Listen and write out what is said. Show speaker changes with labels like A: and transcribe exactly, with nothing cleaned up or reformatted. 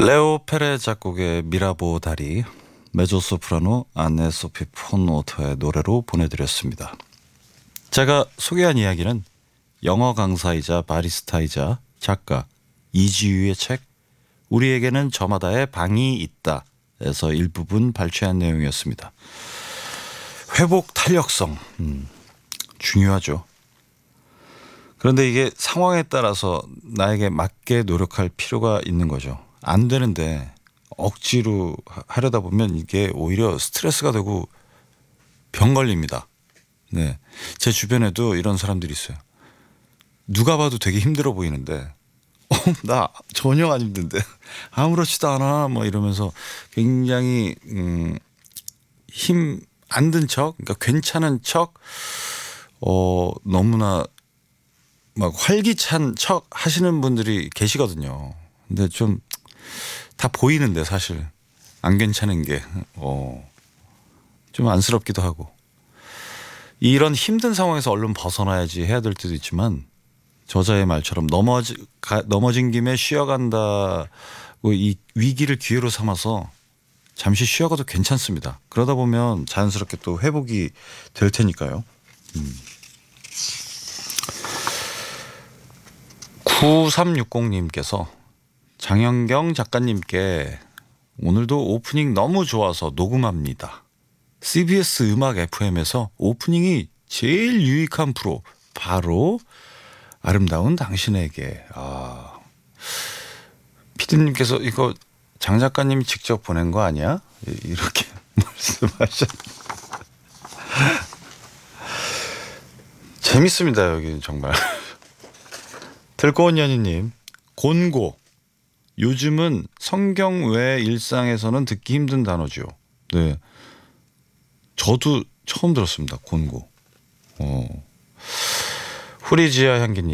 A: 레오 페레 작곡의 미라보 다리, 메조소프라노 안네 소피 폰오터의 노래로 보내드렸습니다. 제가 소개한 이야기는 영어 강사이자 바리스타이자 작가 이지유의 책 우리에게는 저마다의 방이 있다 에서 일부분 발췌한 내용이었습니다. 회복 탄력성 음, 중요하죠. 그런데 이게 상황에 따라서 나에게 맞게 노력할 필요가 있는 거죠. 안 되는데 억지로 하려다 보면 이게 오히려 스트레스가 되고 병 걸립니다. 네, 제 주변에도 이런 사람들이 있어요. 누가 봐도 되게 힘들어 보이는데 어, 나 전혀 안 힘든데 아무렇지도 않아 뭐 이러면서 굉장히 음, 힘 안 든 척, 그러니까 괜찮은 척, 어, 너무나 막 활기찬 척 하시는 분들이 계시거든요. 근데 좀 다 보이는데 사실 안 괜찮은 게 어, 좀 안쓰럽기도 하고, 이런 힘든 상황에서 얼른 벗어나야지 해야 될 때도 있지만 저자의 말처럼 넘어지, 가, 넘어진 김에 쉬어간다고 이 위기를 기회로 삼아서 잠시 쉬어가도 괜찮습니다. 그러다 보면 자연스럽게 또 회복이 될 테니까요. 음. 구삼육공님께서 장현경 작가님께 오늘도 오프닝 너무 좋아서 녹음합니다. 씨비에스 음악 에프엠에서 오프닝이 제일 유익한 프로 바로 아름다운 당신에게. 아, 피디님께서 이거 장 작가님이 직접 보낸 거 아니야? 이렇게 말씀하셨. 재밌습니다 여기 정말. 들고온 연희님, 곤고. 요즘은 성경 외 일상에서는 듣기 힘든 단어죠. 네, 저도 처음 들었습니다. 곤고. 어. 후리지아 향기님.